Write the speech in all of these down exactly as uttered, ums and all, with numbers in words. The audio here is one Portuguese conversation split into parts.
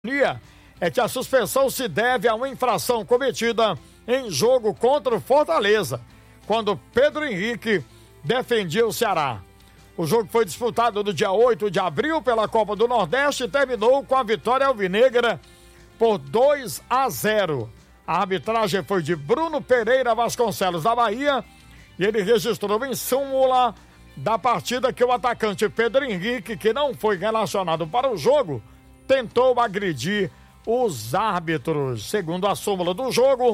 É que a suspensão se deve a uma infração cometida em jogo contra o Fortaleza, quando Pedro Henrique defendia o Ceará. O jogo foi disputado no dia oito de abril pela Copa do Nordeste e terminou com a vitória alvinegra por dois a zero. A arbitragem foi de Bruno Pereira Vasconcelos, da Bahia, e ele registrou em súmula da partida que o atacante Pedro Henrique, que não foi relacionado para o jogo, tentou agredir os árbitros. Segundo a súmula do jogo,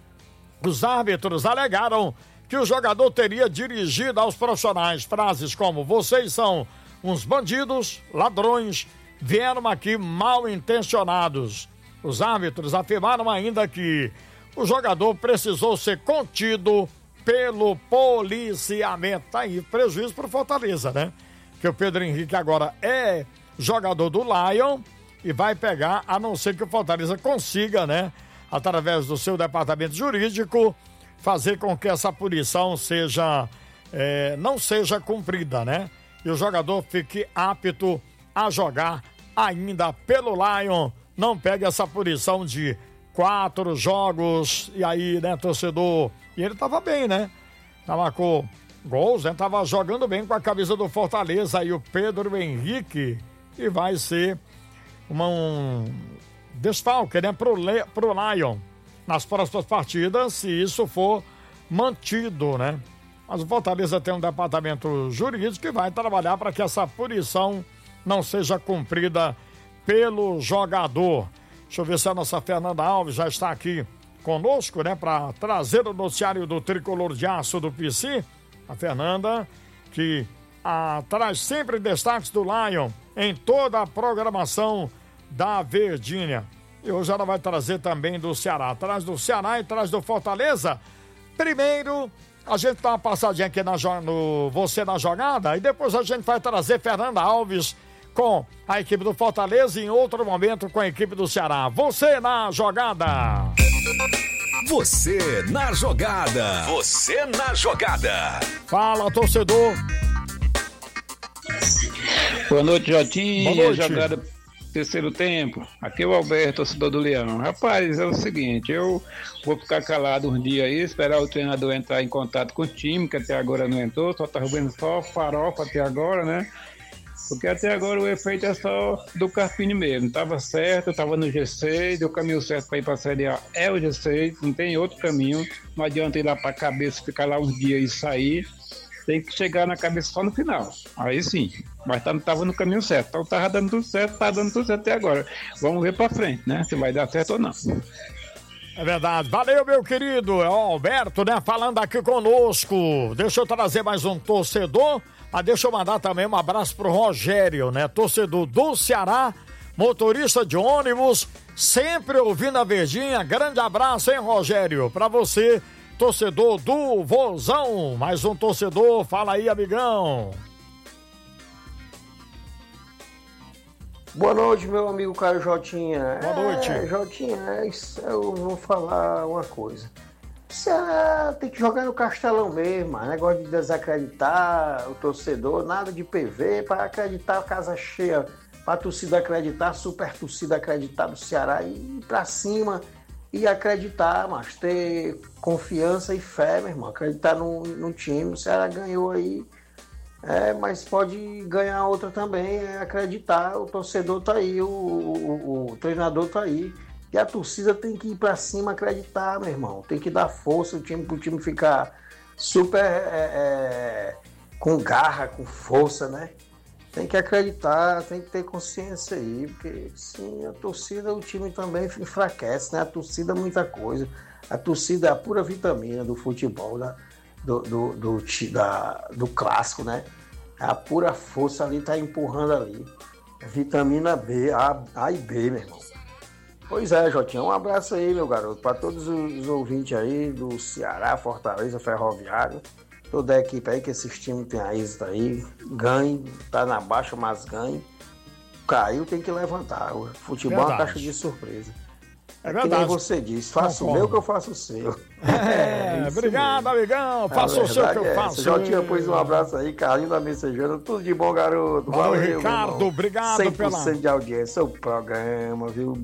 os árbitros alegaram que o jogador teria dirigido aos profissionais frases como: vocês são uns bandidos, ladrões, vieram aqui mal intencionados. Os árbitros afirmaram ainda que o jogador precisou ser contido pelo policiamento. Tá aí, prejuízo para o Fortaleza, né? Que o Pedro Henrique agora é jogador do Lion e vai pegar, a não ser que o Fortaleza consiga, né, através do seu departamento jurídico, fazer com que essa punição seja, é, não seja cumprida, né? E o jogador fique apto a jogar ainda pelo Lion. Não pegue essa punição de quatro jogos, e aí, né, torcedor? E ele tava bem, né? Marcou gols, né? Tava jogando bem com a camisa do Fortaleza, aí o Pedro Henrique, e vai ser uma, um desfalque, né, pro, Le, pro Lion nas próximas partidas, se isso for mantido, né? Mas o Fortaleza tem um departamento jurídico que vai trabalhar para que essa punição não seja cumprida pelo jogador. Deixa eu ver se a nossa Fernanda Alves já está aqui conosco, né, para trazer o noticiário do Tricolor de Aço do P C. A Fernanda, que ah, traz sempre destaques do Lion em toda a programação da Verdinha. E hoje ela vai trazer também do Ceará. Atrás do Ceará e atrás do Fortaleza. Primeiro, a gente dá uma passadinha aqui na, no Você na Jogada, e depois a gente vai trazer Fernanda Alves com a equipe do Fortaleza e em outro momento com a equipe do Ceará. Você na Jogada. Você na Jogada. Você na Jogada. Fala, torcedor. Boa noite, Jotinha. Boa noite. Jogada terceiro tempo. Aqui é o Alberto, torcedor do Leão. Rapaz, é o seguinte, eu vou ficar calado uns dias aí, esperar o treinador entrar em contato com o time, que até agora não entrou, só tá roubando só farofa até agora, né? Porque até agora o efeito é só do Carpini mesmo. Tava certo, tava no G seis, o caminho certo para ir para a Série A é o G seis, não tem outro caminho. Não adianta ir lá para a cabeça, ficar lá uns dias e sair. Tem que chegar na cabeça só no final. Aí sim, mas tá, tava no caminho certo. Então tava dando tudo certo, tá dando tudo certo até agora. Vamos ver para frente, né? Se vai dar certo ou não. É verdade. Valeu, meu querido. É o Alberto, né? Falando aqui conosco. Deixa eu trazer mais um torcedor. Mas deixa eu mandar também um abraço pro Rogério, né? Torcedor do Ceará, motorista de ônibus, sempre ouvindo a Verdinha. Grande abraço, hein, Rogério? Pra você, torcedor do Vozão. Mais um torcedor. Fala aí, amigão. Boa noite, meu amigo Caio Jotinha. Boa noite. É, Jotinha, eu vou falar uma coisa. Você tem que jogar no Castelão mesmo, negócio de desacreditar o torcedor, nada de P V, para acreditar a casa cheia, para a torcida acreditar, super torcida acreditar do Ceará e ir pra cima e acreditar, mas ter confiança e fé, meu irmão, acreditar no, no time. O Ceará ganhou aí, é, mas pode ganhar outra também, é acreditar, o torcedor tá aí, o, o, o treinador tá aí. E a torcida tem que ir pra cima, acreditar, meu irmão. Tem que dar força o time, pro time ficar super é, é, com garra, com força, né? Tem que acreditar, tem que ter consciência aí, porque sim, a torcida, o time também enfraquece, né? A torcida é muita coisa. A torcida é a pura vitamina do futebol, da, do, do, do, da, do clássico, né? A pura força ali tá empurrando ali. Vitamina B, A, A e B, meu irmão. Pois é, Jotinha, um abraço aí, meu garoto, para todos os ouvintes aí do Ceará, Fortaleza, Ferroviário, toda a equipe aí, que esses times têm a êxito aí, ganhe, tá na baixa, mas ganhe, caiu, tem que levantar, o futebol é uma caixa de surpresa. É É verdade. que nem você disse, faça o Concordo. meu que eu faço o seu. É, isso obrigado, mesmo. amigão. Faça A o seu que verdade eu é faço. essa. Jotinha, pois um abraço aí, Carlinho da Mensejana. Tudo de bom, garoto. Valeu, meu Ricardo. irmão. Obrigado cem por cento pela... de audiência, o programa, viu?